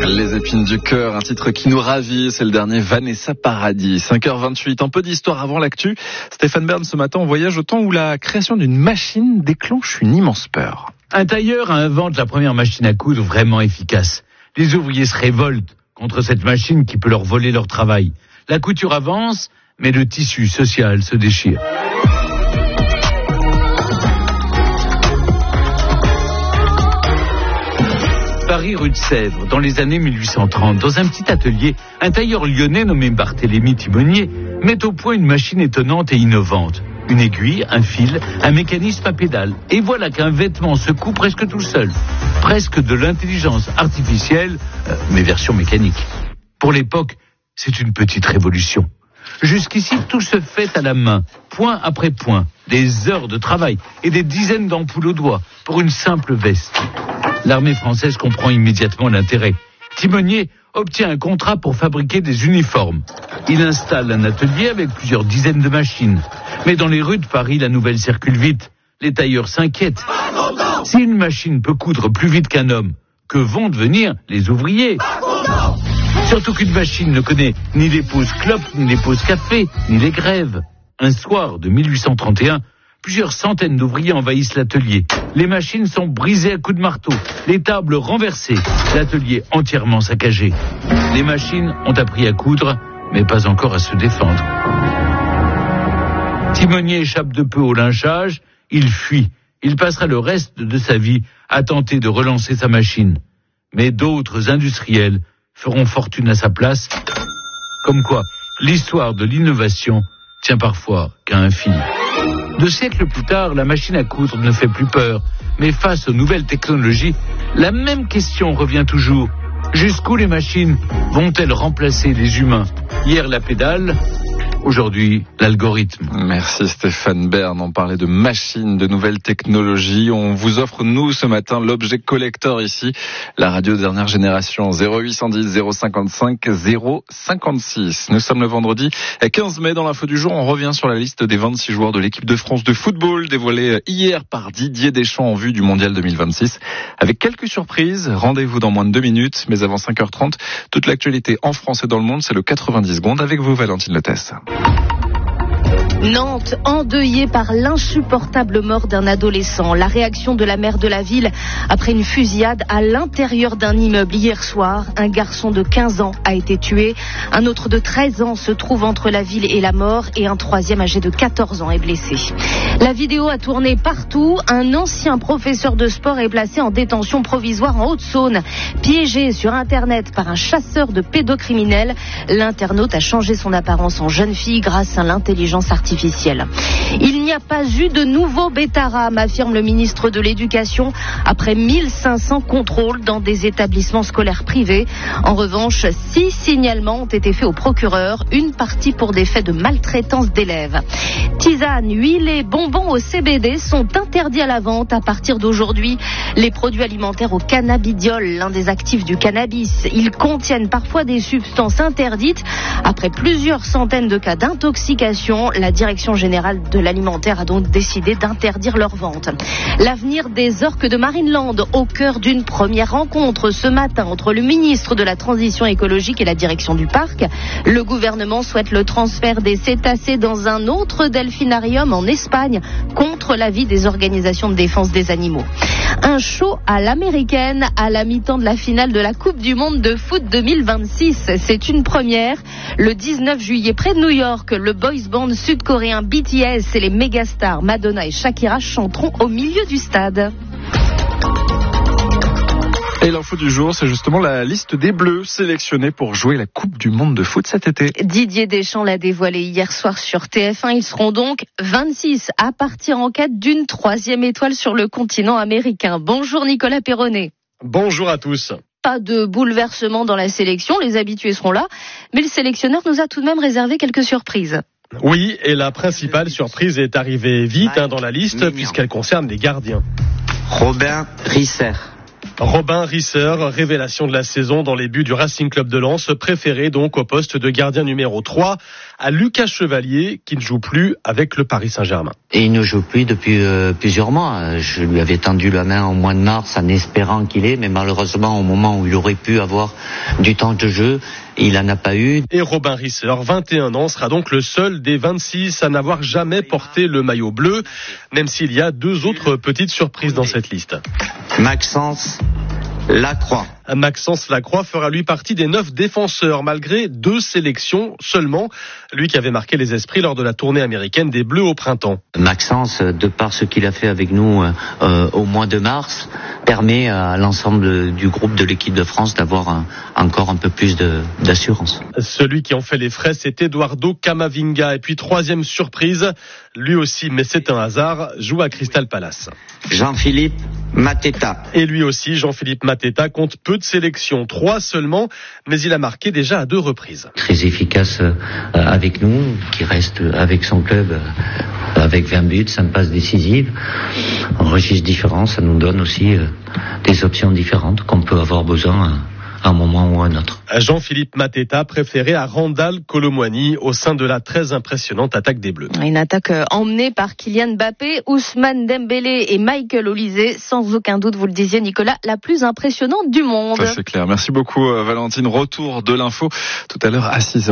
Les épines du cœur, un titre qui nous ravit, c'est le dernier Vanessa Paradis. 5h28, un peu d'histoire avant l'actu. Stéphane Bern, ce matin, on voyage au temps où la création d'une machine déclenche une immense peur. Un tailleur invente la première machine à coudre vraiment efficace. Les ouvriers se révoltent contre cette machine qui peut leur voler leur travail. La couture avance, mais le tissu social se déchire. Paris, rue de Sèvres, dans les années 1830, dans un petit atelier, un tailleur lyonnais nommé Barthélemy Timonier met au point une machine étonnante et innovante. Une aiguille, un fil, un mécanisme à pédale. Et voilà qu'un vêtement se coud presque tout seul. Presque de l'intelligence artificielle, mais version mécanique. Pour l'époque, c'est une petite révolution. Jusqu'ici, tout se fait à la main, point après point, des heures de travail et des dizaines d'ampoules au doigt pour une simple veste. L'armée française comprend immédiatement l'intérêt. Timonier obtient un contrat pour fabriquer des uniformes. Il installe un atelier avec plusieurs dizaines de machines. Mais dans les rues de Paris, la nouvelle circule vite. Les tailleurs s'inquiètent. Si une machine peut coudre plus vite qu'un homme, que vont devenir les ouvriers ? Surtout qu'une machine ne connaît ni les pauses clopes, ni les pauses café, ni les grèves. Un soir de 1831, plusieurs centaines d'ouvriers envahissent l'atelier. Les machines sont brisées à coups de marteau, les tables renversées, l'atelier entièrement saccagé. Les machines ont appris à coudre, mais pas encore à se défendre. Timonier échappe de peu au lynchage, il fuit. Il passera le reste de sa vie à tenter de relancer sa machine. Mais d'autres industriels feront fortune à sa place. Comme quoi, l'histoire de l'innovation tient parfois qu'à un fil. 2 siècles plus tard, la machine à coudre ne fait plus peur. Mais face aux nouvelles technologies, la même question revient toujours. Jusqu'où les machines vont-elles remplacer les humains ? Hier, la pédale, aujourd'hui, l'algorithme. Merci Stéphane Bern, on parlait de machines, de nouvelles technologies. On vous offre, nous, ce matin, l'objet collector ici, la radio dernière génération, 0810 055 056. Nous sommes le vendredi 15 mai, dans l'info du jour, on revient sur la liste des 26 joueurs de l'équipe de France de football, dévoilée hier par Didier Deschamps en vue du Mondial 2026. Avec quelques surprises, rendez-vous dans moins de 2 minutes, mais avant 5h30, toute l'actualité en France et dans le monde, c'est le 90 secondes avec vous, Valentine Letesse. Nantes, endeuillée par l'insupportable mort d'un adolescent. La réaction de la maire de la ville après une fusillade à l'intérieur d'un immeuble hier soir. Un garçon de 15 ans a été tué. Un autre de 13 ans se trouve entre la ville et la mort. Et un troisième âgé de 14 ans est blessé. La vidéo a tourné partout. Un ancien professeur de sport est placé en détention provisoire en Haute-Saône. Piégé sur Internet par un chasseur de pédocriminels, l'internaute a changé son apparence en jeune fille grâce à l'intelligence artificielle. Il n'y a pas eu de nouveau bêta-rame, affirme le ministre de l'Éducation, après 1500 contrôles dans des établissements scolaires privés. En revanche, 6 signalements ont été faits au procureur, une partie pour des faits de maltraitance d'élèves. Tisanes, huiles et bonbons au CBD sont interdits à la vente à partir d'aujourd'hui. Les produits alimentaires au cannabidiol, l'un des actifs du cannabis, ils contiennent parfois des substances interdites. Après plusieurs centaines de cas d'intoxication, la Direction générale de l'alimentaire a donc décidé d'interdire leur vente. L'avenir des orques de Marineland au cœur d'une première rencontre ce matin entre le ministre de la Transition écologique et la direction du parc. Le gouvernement souhaite le transfert des cétacés dans un autre delphinarium en Espagne contre l'avis des organisations de défense des animaux. Un show à l'américaine à la mi-temps de la finale de la Coupe du Monde de foot 2026. C'est une première. Le 19 juillet, près de New York, le boys band sud-coréen BTS et les mégastars Madonna et Shakira chanteront au milieu du stade. Et l'info du jour, c'est justement la liste des Bleus sélectionnés pour jouer la Coupe du Monde de foot cet été. Didier Deschamps l'a dévoilé hier soir sur TF1. Ils seront donc 26 à partir en quête d'une 3e étoile sur le continent américain. Bonjour Nicolas Perronnet. Bonjour à tous. Pas de bouleversement dans la sélection, les habitués seront là, mais le sélectionneur nous a tout de même réservé quelques surprises. Oui, et la principale surprise est arrivée vite dans la liste puisqu'elle concerne les gardiens. Robert Risser. Robin Risser, révélation de la saison dans les buts du Racing Club de Lens, préféré donc au poste de gardien numéro 3 à Lucas Chevalier, qui ne joue plus avec le Paris Saint-Germain. Et il ne joue plus depuis plusieurs mois. Je lui avais tendu la main au mois de mars en espérant qu'il ait, mais malheureusement au moment où il aurait pu avoir du temps de jeu, il n'en a pas eu. Et Robin Risser, 21 ans, sera donc le seul des 26 à n'avoir jamais porté le maillot bleu, même s'il y a 2 autres petites surprises dans cette liste. Maxence Lacroix. Maxence Lacroix fera lui partie des 9 défenseurs, malgré 2 sélections seulement. Lui qui avait marqué les esprits lors de la tournée américaine des Bleus au printemps. Maxence, de par ce qu'il a fait avec nous au mois de mars, permet à l'ensemble du groupe de l'équipe de France d'avoir encore un peu plus d'assurance. Celui qui en fait les frais, c'est Eduardo Camavinga. Et puis 3e surprise, lui aussi, mais c'est un hasard, joue à Crystal Palace. Jean-Philippe Mateta. Et lui aussi, Jean-Philippe Mateta, compte peu de sélections, 3 seulement, mais il a marqué déjà à 2 reprises. Très efficace avec nous, qui reste avec son club avec 20 buts, 5 passes décisives. Un registre différent, ça nous donne aussi des options différentes qu'on peut avoir besoin à un moment ou à un autre. Jean-Philippe Mateta préféré à Randal Kolo Muani au sein de la très impressionnante attaque des Bleus. Une attaque emmenée par Kylian Mbappé, Ousmane Dembélé et Michael Olise. Sans aucun doute, vous le disiez Nicolas, la plus impressionnante du monde. Ça c'est clair. Merci beaucoup Valentine. Retour de l'info tout à l'heure à 6h.